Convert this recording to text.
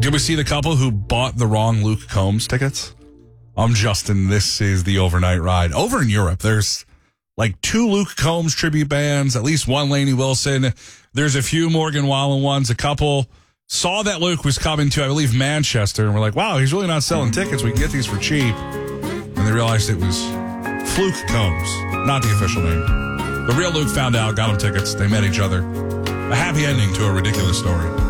Did we see the couple who bought the wrong Luke Combs tickets? I'm Justin. This is the overnight ride. Over in Europe, there's like 2 Luke Combs tribute bands, at least 1 Lainey Wilson. There's a few Morgan Wallen ones. A couple saw that Luke was coming to, I believe, Manchester, and we're like, wow, he's really not selling tickets. We can get these for cheap. And they realized it was Fluke Combs, not the official name. The real Luke found out, got him tickets. They met each other. A happy ending to a ridiculous story.